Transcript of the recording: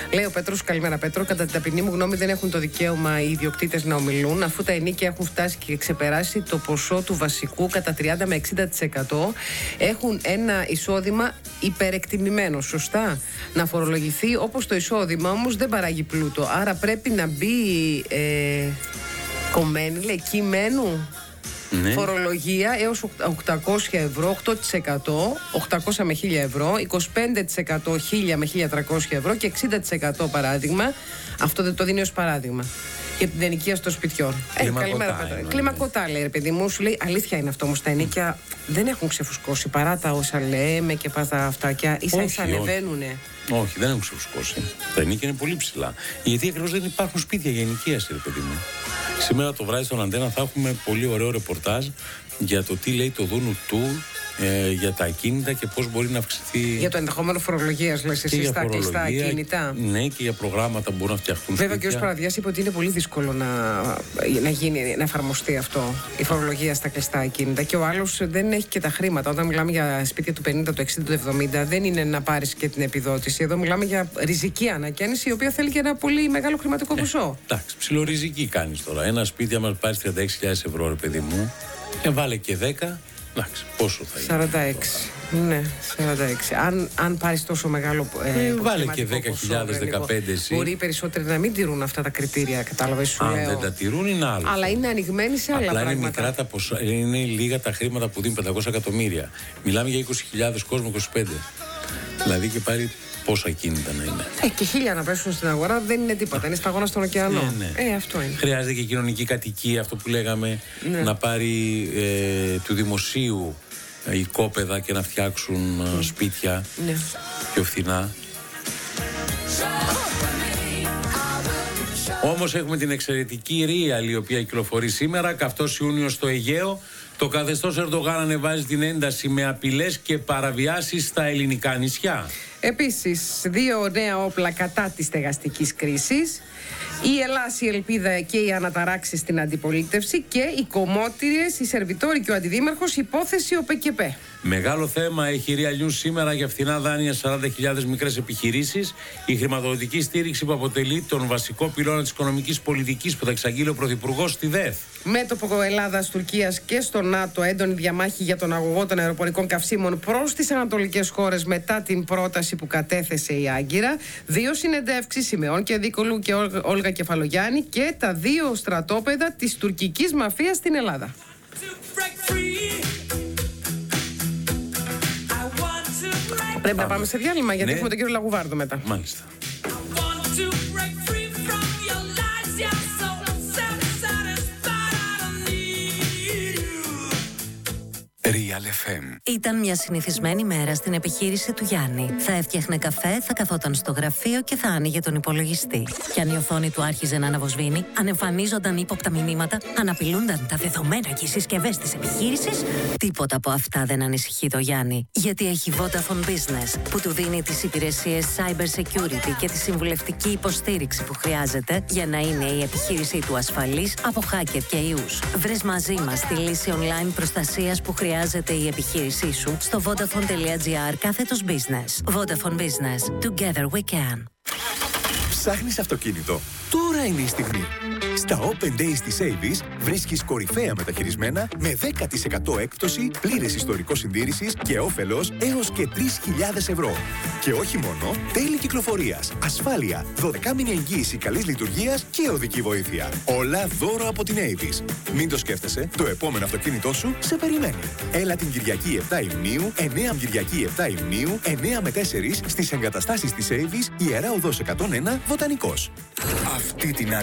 Λέει ο Πέτρος, καλημέρα Πέτρο. Κατά την ταπεινή μου γνώμη, δεν έχουν το δικαίωμα οι ιδιοκτήτες να ομιλούν, αφού τα ενοίκια έχουν φτάσει και ξεπεράσει το ποσό του βασικού κατά 30 με 60%. Έχουν ένα εισόδημα υπερεκτιμημένο. Σωστά. Να φορολογηθεί όπως το εισόδημα, όμως δεν παράγει πλούτο. Άρα πρέπει να μπει κομμένη, λέει, κειμένου. Ναι. Φορολογία έως 800 ευρώ, 8%, 800 με 1000 ευρώ, 25% 1000 με 1300 ευρώ και 60% παράδειγμα. Αυτό δεν το δίνει ως παράδειγμα. Για την ενοικία των σπιτιών. Καλημέρα, Πέτρο. Κλιμακωτά, λέει, ρε παιδί μου, σου λέει αλήθεια είναι αυτό όμως. Τα ενοίκια δεν έχουν ξεφουσκώσει παρά τα όσα λέμε και παρά τα αυτά. Και ίσα-ίσα ανεβαίνουνε. Όχι, δεν έχουν ξεφουσκώσει. Τα ενοίκια είναι πολύ ψηλά. Γιατί ακριβώς δεν υπάρχουν σπίτια για ενοικίαση, ρε παιδί μου. Σήμερα το βράδυ στον Αντένα θα έχουμε πολύ ωραίο ρεπορτάζ για το τι λέει το Δούνου του για τα ακίνητα και πώς μπορεί να αυξηθεί. Για το ενδεχόμενο φορολογίας, λες εσύ, στα κλειστά ακίνητα. Ναι, και για προγράμματα που μπορούν να φτιαχτούν. Βέβαια, και ο Παραδιάς είπε ότι είναι πολύ δύσκολο να εφαρμοστεί αυτό, η φορολογία στα κλειστά ακίνητα. Και ο άλλος δεν έχει και τα χρήματα. Όταν μιλάμε για σπίτια του 50, του 60, του 70, δεν είναι να πάρεις και την επιδότηση. Εδώ μιλάμε για ριζική ανακαίνιση, η οποία θέλει και ένα πολύ μεγάλο χρηματικό ποσό. Εντάξει, ψιλοριζική κάνεις τώρα. Ένα σπίτι, άμα πάρεις 36.000 ευρώ, ρε παιδί μου, βάλε και 10. Εντάξει, πόσο θα είναι? 46. Ναι, 46. Αν πάρεις τόσο μεγάλο βάλε και 10.000, 15 εσύ. Μπορεί οι περισσότεροι να μην τηρούν αυτά τα κριτήρια, κατάλαβες, σου λέω. Αν δεν τα τηρούν είναι άλλο. Αλλά είναι ανοιγμένοι σε άλλα πράγματα. Είναι μικρά τα ποσά, είναι λίγα τα χρήματα που δίνουν, 500 εκατομμύρια. Μιλάμε για 20.000 κόσμο, 25. Δηλαδή και πάρει πόσα κίνητα να είναι. Και 1000 να πέσουν στην αγορά δεν είναι τίποτα. Είναι σταγόνα στον ωκεανό. Ναι. Αυτό είναι. Χρειάζεται και κοινωνική κατοικία, αυτό που λέγαμε, να πάρει του δημοσίου οικόπεδα και να φτιάξουν σπίτια πιο φθηνά. Όμως έχουμε την εξαιρετική Real, η οποία κυκλοφορεί σήμερα, καυτός Ιούνιος στο Αιγαίο. Το καθεστώς Ερντογάν ανεβάζει την ένταση με απειλές και παραβιάσεις στα ελληνικά νησιά. Επίσης, 2 νέα όπλα κατά της στεγαστικής κρίσης. Η Ελλάς, η Ελπίδα και οι αναταράξεις στην αντιπολίτευση και οι κομμότριες, οι σερβιτόροι και ο αντιδήμαρχος, υπόθεση ΟΠΕΚΕΠΕ. Μεγάλο θέμα έχει η Real News σήμερα για φθηνά δάνεια 40.000 μικρές επιχειρήσεις. Η χρηματοδοτική στήριξη που αποτελεί τον βασικό πυλώνα της οικονομικής πολιτικής που θα εξαγγείλει ο Πρωθυπουργός στη ΔΕΘ. Μέτωπο Ελλάδας-Τουρκίας και στο ΝΑΤΟ, έντονη διαμάχη για τον αγωγό των αεροπορικών καυσίμων προς τις ανατολικές χώρες μετά την πρόταση που κατέθεσε η Άγκυρα. 2 συνεντεύξεις, Σιμεών και Δίκολου και Όλγα Κεφαλογιάννη, και τα 2 στρατόπεδα της τουρκικής μαφίας στην Ελλάδα. Πρέπει να πάμε σε διάλειμμα, γιατί έχουμε τον κύριο Λαγουβάρδο μετά. Μάλιστα. Real FM. Ήταν μια συνηθισμένη μέρα στην επιχείρηση του Γιάννη. Θα έφτιαχνε καφέ, θα καθόταν στο γραφείο και θα άνοιγε τον υπολογιστή. Κι αν η οθόνη του άρχιζε να αναβοσβήνει, αν εμφανίζονταν ύποπτα μηνύματα, αν απειλούνταν τα δεδομένα και οι συσκευές της επιχείρησης, τίποτα από αυτά δεν ανησυχεί το Γιάννη. Γιατί έχει Vodafone Business, που του δίνει τις υπηρεσίες cyber security και τη συμβουλευτική υποστήριξη που χρειάζεται για να είναι η επιχείρησή του ασφαλής από hacker και ιούς. Βρες μαζί μας τη λύση online προστασίας που χρειάζεται η επιχείρησή σου στο vodafone.gr/business. Vodafone Business. Together we can. Ψάχνεις αυτοκίνητο? Τώρα είναι η στιγμή. Στα Open Days της Avis βρίσκεις κορυφαία μεταχειρισμένα με 10% έκπτωση, πλήρες ιστορικό συντήρησης και όφελος έως και 3.000 ευρώ. Και όχι μόνο, τέλη κυκλοφορίας, ασφάλεια, 12μηνη εγγύηση καλής λειτουργίας και οδική βοήθεια. Όλα δώρο από την Avis. Μην το σκέφτεσαι, το επόμενο αυτοκίνητό σου σε περιμένει. Έλα την Κυριακή 7 Ιουνίου, 9 Κυριακή 7 Ιουνίου, 9 με 4 στις εγκαταστάσεις της Avis, Ιερά Οδός 101, Βοτανικός. Αυτή την